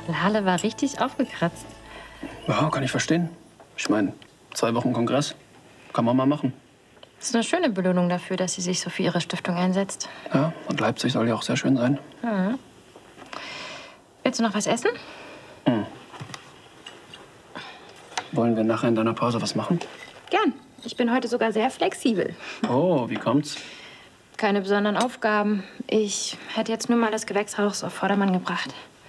Lale war richtig aufgekratzt. Ja, kann ich verstehen. Ich meine, 2 Wochen Kongress. Kann man mal machen. Das ist eine schöne Belohnung dafür, dass sie sich so für ihre Stiftung einsetzt. Ja, und Leipzig soll ja auch sehr schön sein. Mhm. Willst du noch was essen? Mhm. Wollen wir nachher in deiner Pause was machen? Gern. Ich bin heute sogar sehr flexibel. Oh, wie kommt's? Keine besonderen Aufgaben. Ich hätte jetzt nur mal das Gewächshaus auf Vordermann gebracht.